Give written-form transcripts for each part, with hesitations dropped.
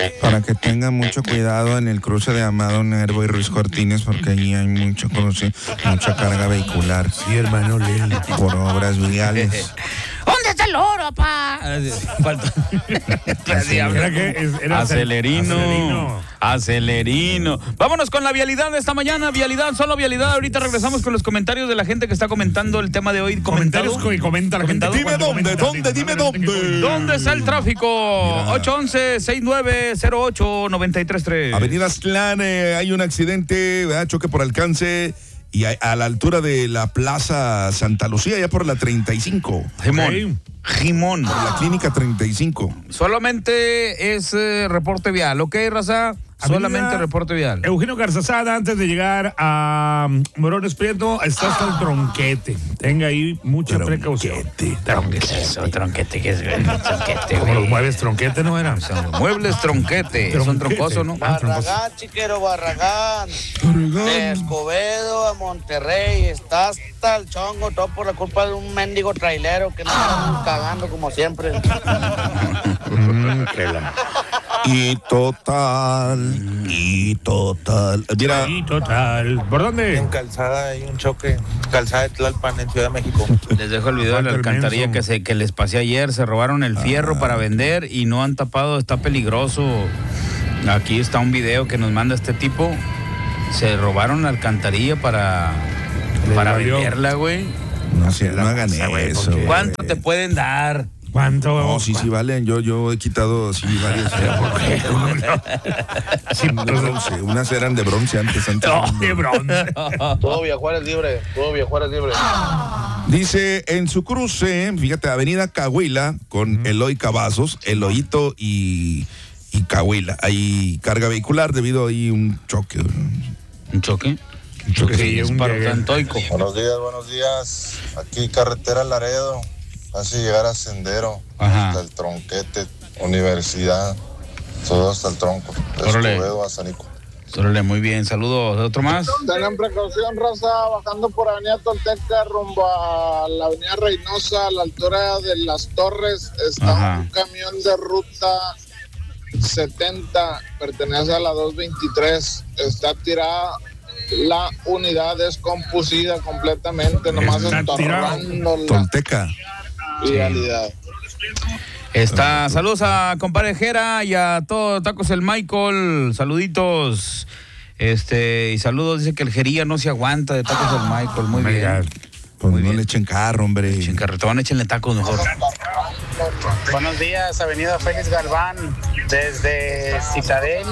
Para que tengan mucho cuidado en el cruce de Amado Nervo y Ruiz Cortines, porque allí hay mucho cruce, mucha carga vehicular. Sí, hermano, Leli. Por obras viales. ¿Dónde está el oro, papá? Acelerino. Vámonos con la vialidad de esta mañana. Vialidad, solo vialidad. Ahorita regresamos con los comentarios de la gente que está comentando el tema de hoy. Comentarios que comenta la gente. Dime dónde. ¿Dónde está el tráfico? 811-6908-933. Avenida Aztlán, hay un accidente, ¿verdad? Choque por alcance. Y a la altura de la Plaza Santa Lucía, ya por la 35. Jimón. Por la Clínica 35. Solamente es reporte vial, ¿ok, raza? Solamente reporte vial. Eugenio Garzazada, antes de llegar a Morones Prieto, está hasta el Tronquete. Tenga ahí mucha precaución. Tronquete, ¿qué es? Tronquete, Como los muebles Tronquete, ¿no eran? Muebles Tronquete, es un troncoso, ¿no? Barragán, chiquero, Barragán. De Escobedo a Monterrey, está hasta el chongo, todo por la culpa de un mendigo trailero que nos están cagando como siempre. Y total. Mira. Y total. ¿Por dónde? En Calzada hay un choque. Calzada de Tlalpan, en Ciudad de México. Les dejo el video de la alcantarilla que les pasé ayer. Se robaron el fierro para vender y no han tapado. Está peligroso. Aquí está un video que nos manda este tipo. Se robaron la alcantarilla para venderla, güey. No hagan eso. ¿Cuánto te pueden dar? ¿Cuánto? No, sí valen. Yo he quitado así varias. Sí, de bronce. Unas eran de bronce antes. No, de bronce. Todo Villajuárez libre. Dice, en su cruce, fíjate, Avenida Cahuila, con Eloy Cavazos, Eloíto y Cahuila. Hay carga vehicular debido a ahí un choque. ¿Un choque? Sí, es parocantoico. Buenos días. Aquí carretera Laredo. Así llegar a Sendero. Hasta el Tronquete, Universidad. Todo hasta el tronco. Escobedo a Sanico. Órale, muy bien. Saludos. ¿Otro más? Tengan precaución, raza, bajando por Avenida Tolteca rumbo a la Avenida Reynosa, a la altura de Las Torres. Está un camión de ruta 70, pertenece a la 223. Está tirada la unidad, descompuesta completamente, nomás estornando la Tolteca. vialidad. Saludos a compadre Jera y a todo Tacos el Michael, saluditos. Y saludos, dice que el Jería no se aguanta de Tacos el Michael, muy bien. Pues no le echen carro, hombre. Echen carretón, échenle tacos mejor. Buenos días, Avenida Félix Galván, desde Citadel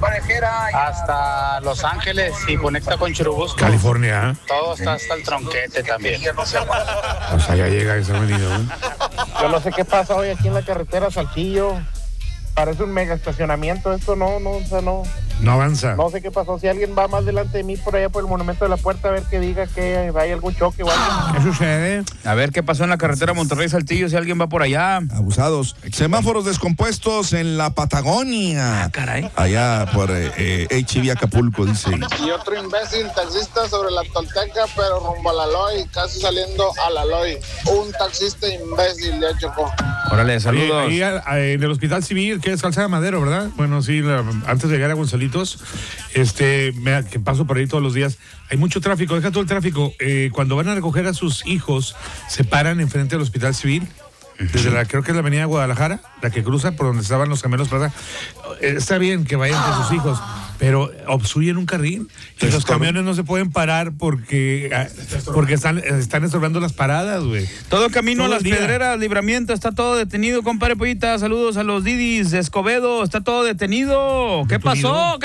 hasta Los Ángeles y conecta con Churubusco. California. Todo está hasta el Tronquete también. Pues allá llega esa avenida, ¿eh? Yo no sé qué pasa hoy aquí en la carretera Saltillo. Parece un mega estacionamiento, esto no avanza. No sé qué pasó, si alguien va más delante de mí por allá por el Monumento de la Puerta, a ver que diga que hay algún choque o algo. ¿Qué sucede? A ver qué pasó en la carretera Monterrey-Saltillo, si alguien va por allá. Abusados. Semáforos descompuestos en la Patagonia. Caray. Allá por HB Acapulco, dice. Y otro imbécil taxista sobre la Tolteca, pero rumbo a la Loy, casi saliendo a la Loy. Un taxista imbécil ya chocó. Órale, saludos. Ahí en el Hospital Civil, que es Calzada Madero, ¿verdad? Bueno, sí, antes de llegar a Gonzalitos, que paso por ahí todos los días, hay mucho tráfico, deja todo el tráfico. Cuando van a recoger a sus hijos, se paran enfrente del Hospital Civil, desde creo que es la avenida Guadalajara, la que cruza por donde estaban los gemelos Plaza. Está bien que vayan con sus hijos, pero obstruyen un carril y los camiones no se pueden parar porque están estorbando las paradas, güey. Todo camino a Las Pedreras, Libramiento, está todo detenido, compadre Pollita. Saludos a los Didis de Escobedo, está todo detenido. ¿Qué pasó?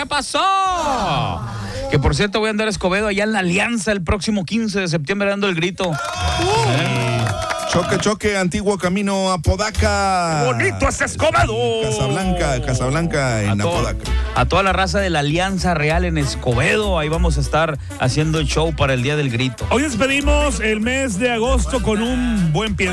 Que por cierto voy a andar a Escobedo allá en la Alianza el próximo 15 de septiembre dando el grito. Choque, antiguo camino a Apodaca. ¡Bonito es Escobedo! Casablanca en Apodaca. A toda la raza de la Alianza Real en Escobedo, ahí vamos a estar haciendo el show para el Día del Grito. Hoy despedimos el mes de agosto con un buen pie.